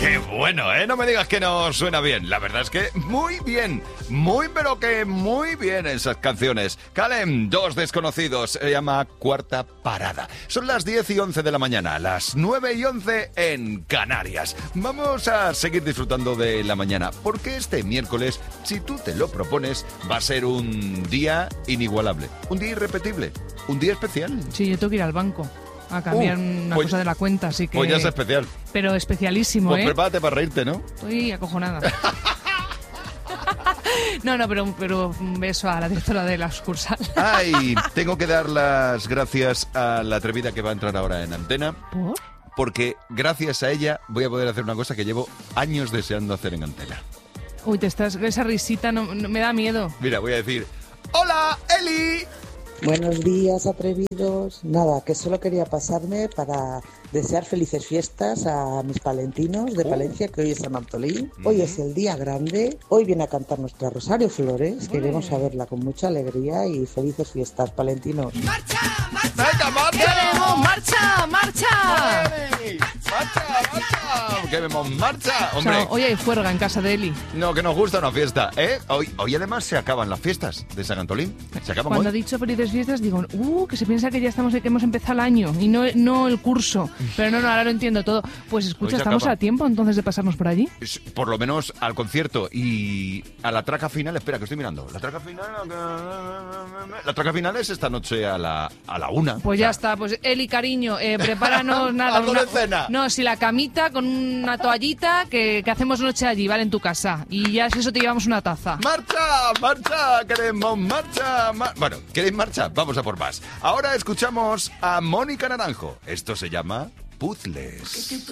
Qué bueno, ¿eh? No me digas que no suena bien. La verdad es que muy bien. Pero que muy bien esas canciones. Kalem, Dos Desconocidos. Se llama Cuarta Parada. Son las 10 y 11 de la mañana. Las 9 y 11 en Canarias. Vamos a seguir disfrutando de la mañana. Porque este miércoles, si tú te lo propones, va a ser un día inigualable. Un día irrepetible. Un día especial. Sí, yo tengo que ir al banco a cambiar una cosa de la cuenta, así que... Pues ya es especial. Pero especialísimo, Pues prepárate para reírte, ¿no? Estoy acojonada. No, pero un beso a la directora de la sucursal. Ay, tengo que dar las gracias a la atrevida que va a entrar ahora en antena. ¿Por? Porque gracias a ella voy a poder hacer una cosa que llevo años deseando hacer en antena. Uy, esa risita no, me da miedo. Mira, voy a decir... ¡Hola, Eli! Buenos días, atrevidos. Nada, que solo quería pasarme para desear felices fiestas a mis palentinos de Palencia, que hoy es San Antolín. Hoy es el día grande. Hoy viene a cantar nuestra Rosario Flores, que iremos a verla con mucha alegría, y felices fiestas, palentinos. ¡Marcha, marcha! ¡Venga, marcha! ¡Queremos marcha, marcha! ¡Ey! ¡Marcha, marcha! ¡Queremos marcha! Hombre, O sea, hoy hay juerga en casa de Eli. no, que nos gusta una fiesta, ¿eh? Hoy además se acaban las fiestas de San Antolín. Se acaban Cuando ha hoy. dicho felices fiestas, digo, que se piensa que ya que hemos empezado el año y no el curso. Pero no, ahora lo entiendo todo. Pues escucha, Hoy se estamos acaba. a tiempo entonces de pasarnos por allí. Por lo menos al concierto y a la traca final. Espera, que estoy mirando. La traca final es esta noche a la 1. Pues ya está, pues Eli, cariño, prepáranos nada. Algo de cena. No, si la camita con una toallita que hacemos noche allí, ¿vale? En tu casa. Y ya si eso te llevamos una taza. ¡Marcha! ¡Marcha! ¡Queremos marcha! Bueno, ¿queréis marcha? Vamos a por más. Ahora escuchamos a Mónica Naranjo. Esto se llama Puzzles.